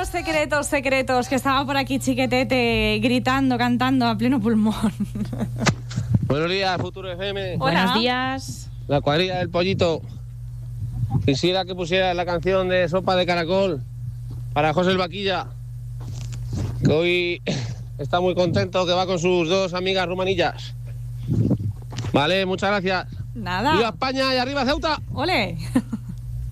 secretos, que estaba por aquí Chiquetete gritando, cantando a pleno pulmón. Buenos días, Futuro FM. Hola. Buenos días. La cuadrilla del pollito. Quisiera que pusiera la canción de Sopa de Caracol para José el Vaquilla, que hoy está muy contento, que va con sus dos amigas rumanillas. Vale, muchas gracias. Nada. ¡Viva España y arriba Ceuta! ¡Ole!